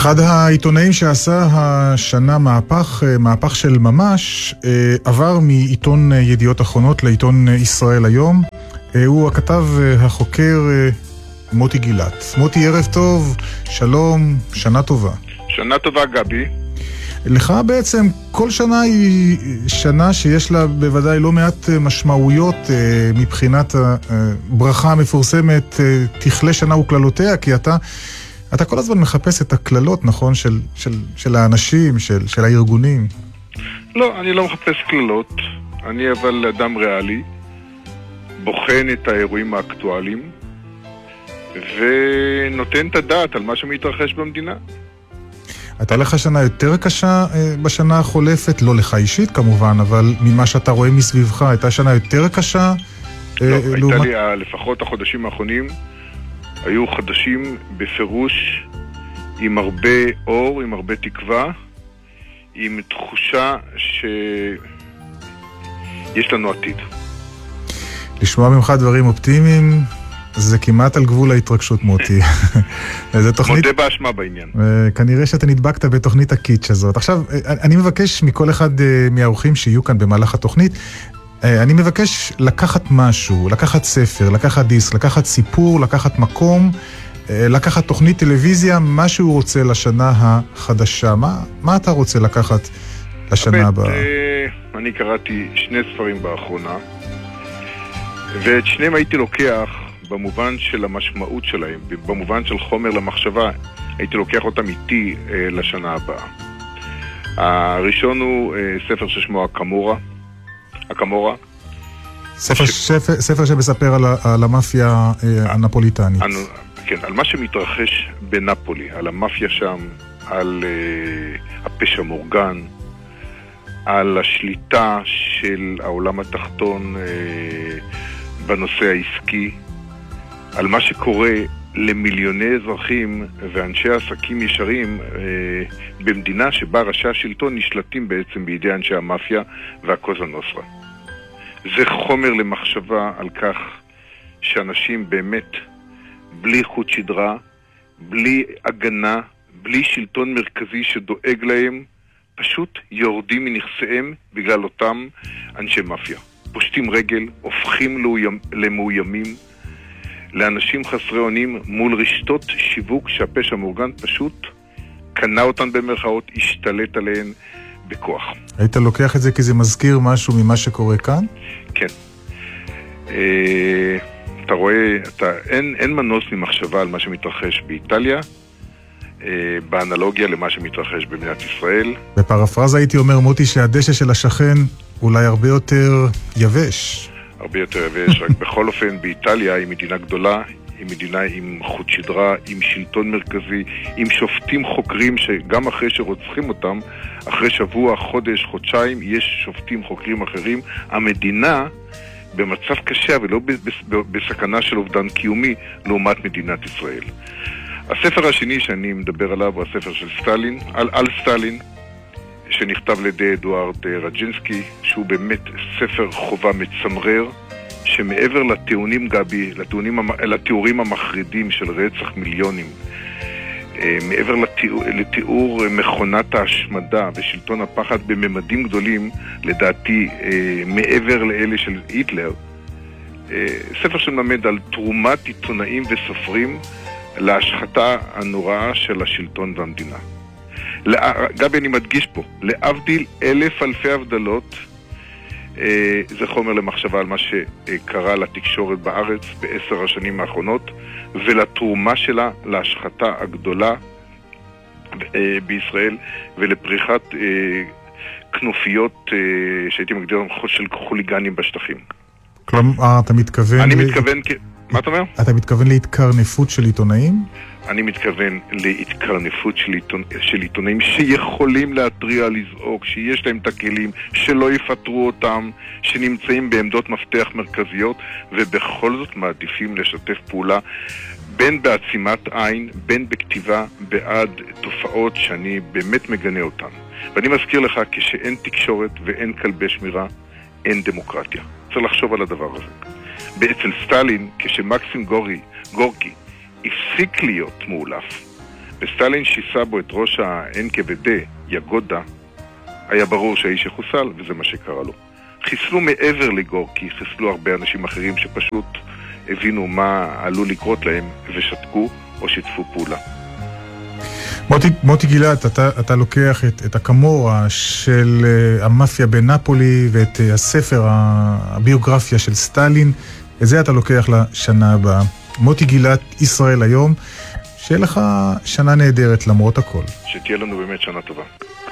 אחד העיתונאים שעשה השנה מהפך של ממש, עבר מעיתון ידיעות אחרונות לעיתון ישראל היום. הוא הכתב החוקר מוטי גילת. מוטי, ערב טוב, שלום, שנה טובה. שנה טובה, גבי. לך בעצם כל שנה היא שנה שיש לה בוודאי לא מעט משמעויות מבחינת הברכה המפורסמת, תכלה שנה וכללותיה, כי אתה כל הזמן מחפש את הכללות, נכון? של האנשים, של הארגונים. לא, אני לא מחפש כללות. אני אבל אדם ריאלי, בוחן את האירועים האקטואליים, ונותן את הדעת על מה שמתרחש במדינה. הייתה לך שנה יותר קשה בשנה החולפת, לא לך אישית כמובן, אבל ממה שאתה רואה מסביבך, הייתה שנה יותר קשה? לא, הייתה לי לפחות החודשים האחרונים, היו חדשים בפירוש עם הרבה אור, עם הרבה תקווה, עם תחושה שיש לנו עתיד. לשמוע ממך דברים אופטימיים, זה כמעט על גבול ההתרגשות, מוטי. מודה באשמה בעניין. כנראה שאתה נדבקת בתוכנית הקיץ' הזאת. עכשיו, אני מבקש מכל אחד מהאורחים שיהיו כאן במהלך התוכנית, אני מבקש לקחת משהו, לקחת ספר, לקחת דיסק, לקחת סיפור, לקחת מקום, לקחת תוכנית טלוויזיה, מה שהוא רוצה לשנה החדשה. מה אתה רוצה לקחת לשנה הבאה? אני קראתי 2 ספרים באחרונה, ואת שניהם הייתי לוקח במובן של המשמעות שלהם, במובן של חומר למחשבה, הייתי לוקח אותם איתי לשנה הבאה. הראשון הוא ספר ששמו הקמורה. ספר שמספר על המאפיה הנפוליטנית. כן, על מה שמתרחש בנפולי, על המאפיה שם, על הפשע מאורגן, על השליטה של העולם התחתון בנושא העסקי, על מה שקורה למיליוני אזרחים ואנשי עסקים ישרים במדינה שבה ראשי השלטון נשלטים בעצם בידי אנשי המאפיה והקוזה נוסרה. זה חומר למחשבה על כך שאנשים באמת בלי חוט שדרה, בלי הגנה, בלי שלטון מרכזי שדואג להם, פשוט יורדים מנכסיהם בגלל אותם אנשי מאפיה. פושטים רגל, הופכים למאוימים, לאנשים חסרי אונים מול רשתות שיווק שהפשע מאורגן פשוט קנה אותן במרכאות, השתלט עליהן בכוח. היית לוקח את זה כי זה מזכיר משהו ממה שקורה כאן? כן. אתה רואה, אין מנוס ממחשבה על מה שמתרחש באיטליה, באנלוגיה למה שמתרחש במדינת ישראל. בפרפרזה הייתי אומר, מוטי, שהדשא של השכן אולי הרבה יותר יבש. הרבה יותר יבש, רק בכל אופן באיטליה היא מדינה גדולה, היא מדינה עם חוט שדרה, עם שלטון מרכזי, עם שופטים חוקרים שגם אחרי שרוצחים אותם, אחרי שבוע, חודש, חודשיים, יש שופטים חוקרים אחרים. המדינה במצב קשה ולא בסכנה של אובדן קיומי לעומת מדינת ישראל. הספר השני שאני מדבר עליו הוא הספר של סטלין, על סטלין, שנכתב על ידי אדוארד רג'ינסקי, שהוא באמת ספר חובה מצמרר, שמעבר לטיעונים, גבי, לתיאורים המחרידים של רצח מיליונים, מעבר לתיאור מכונת ההשמדה ושלטון הפחד בממדים גדולים, לדעתי מעבר לאלה של היטלר, ספר שמלמד על תרומת עיתונאים וסופרים להשחתה הנוראה של השלטון והמדינה. גבי, אני מדגיש פה, להבדיל אלף אלפי הבדלות, זה חומר למחשבה על מה שקרה לתקשורת בארץ ב10 השנים האחרונות, ולתרומה שלה להשחתה הגדולה בישראל, ולפריחת כנופיות שהייתי מגדיר של חוליגנים בשטחים. כלומר, אתה מתכוון... אני מתכוון... מה אתה אומר? אתה מתכוון להתקרנפות של עיתונאים? אני מתכוון להתקרנפות של עיתונאים שיכולים להטריע, לזעוק, שיש להם את הכלים, שלא יפטרו אותם, שנמצאים בעמדות מפתח מרכזיות, ובכל זאת מעדיפים לשתף פעולה, בין בעצימת עין, בין בכתיבה, בעד תופעות שאני באמת מגנה אותן. ואני מזכיר לך, כשאין תקשורת ואין כלבי שמירה, אין דמוקרטיה. צריך לחשוב על הדבר הזה. אצל סטלין, כשמקסים גורקי הפסיק להיות מאולף וסטלין שיסה בו את ראש ה-NKVD, יגודה, היה ברור שהאיש יחוסל, וזה מה שקרה לו. חיסלו מעבר לגורקי, חיסלו הרבה אנשים אחרים שפשוט הבינו מה עלול לקרות להם, ושתקו או שיתפו פעולה. מוטי גילת, אתה לוקח את הקמורה של המאפיה בנפולי ואת הספר, הביוגרפיה של סטלין, את זה אתה לוקח לשנה הבאה. מוטי גילת, ישראל היום, שיהיה לך שנה נהדרת למרות הכל. שתהיה לנו באמת שנה טובה.